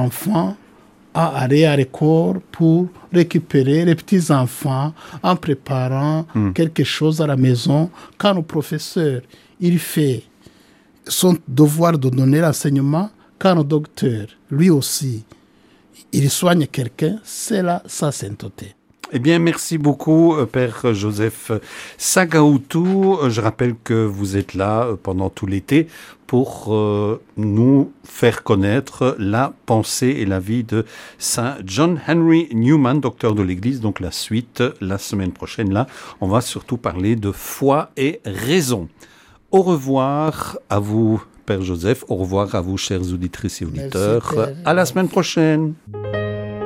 enfants à aller à l'école pour récupérer les petits-enfants en préparant quelque chose à la maison. Quand le professeur, il fait son devoir de donner l'enseignement, quand le docteur, lui aussi, il soigne quelqu'un, c'est là sa sainteté. Eh bien, merci beaucoup, Père Joseph Sagaoutou. Je rappelle que vous êtes là pendant tout l'été pour nous faire connaître la pensée et la vie de Saint John Henry Newman, docteur de l'Église. Donc la suite, la semaine prochaine, là, on va surtout parler de foi et raison. Au revoir à vous, Père Joseph. Au revoir à vous, chers auditrices et auditeurs. Merci, à la semaine prochaine.